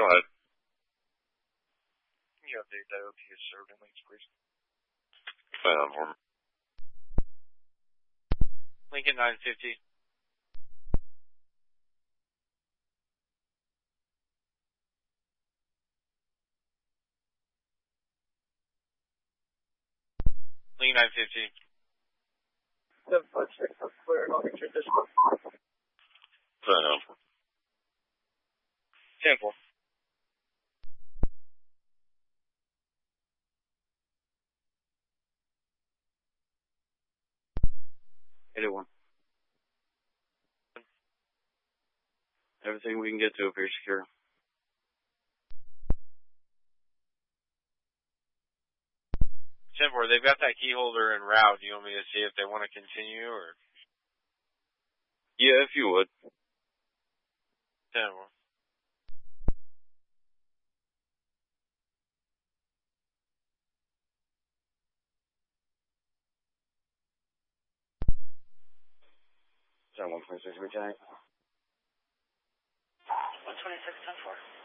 Go ahead. Can you update that OT is served in Lincoln, please? Lincoln 950. Lincoln 950. 756, that's clear. I'll get your additional. 10-4. One. Everything we can get to appears secure. They've got that key holder en route. Do you want me to see if they want to continue or? Yeah, if you would. 10-4. Is that 126 reach out? 126, 10-4.